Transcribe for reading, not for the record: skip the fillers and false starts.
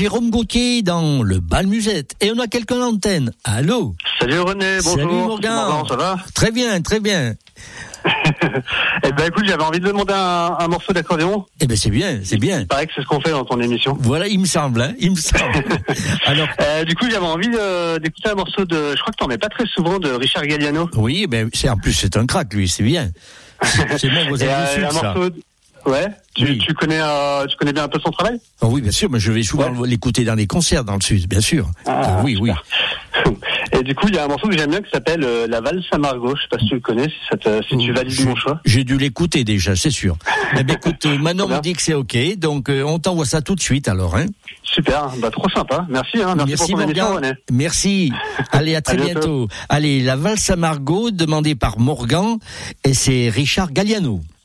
Jérôme Gauthier dans le bal musette. Et on a quelqu'un en antenne. Allô? Salut René, bonjour. Salut Morgan. Ça va? Très bien, très bien. Eh ben écoute, j'avais envie de demander un morceau d'accordéon. Eh ben c'est bien, c'est bien. Il paraît que c'est ce qu'on fait dans ton émission. Voilà, il me semble. Alors, du coup, j'avais envie d'écouter un morceau de, je crois que t'en mets pas très souvent, de Richard Galliano. Oui, ben en plus c'est un crack lui, c'est bien. C'est bon, vous avez su ça. Ouais. Oui. Tu connais bien un peu son travail? Oh oui, bien sûr, mais je vais souvent l'écouter dans les concerts dans le Sud, bien sûr. Oui, super. Oui. Et du coup, il y a un morceau que j'aime bien qui s'appelle La valse à Margot. Je sais pas si tu le connais, si tu valides mon choix. J'ai dû l'écouter déjà, c'est sûr. Eh bien, écoute, Manon me dit que c'est ok, donc on t'envoie ça tout de suite alors. Hein. Super, trop sympa. Merci pour ton émission, René. Merci. Allez, à très bientôt. Allez, La valse à Margot, demandée par Morgan, et c'est Richard Galliano.